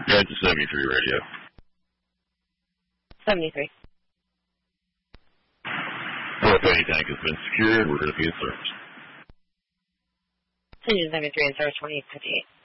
Delta 73 radio. 73. North Penny tank has been secured. We're going to be in service. Engine 73 in service 2858.